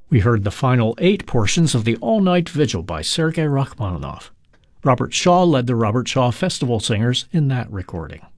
We heard the final 8 portions of the All-Night Vigil by Sergei Rachmaninoff. Robert Shaw led the Robert Shaw Festival Singers in that recording.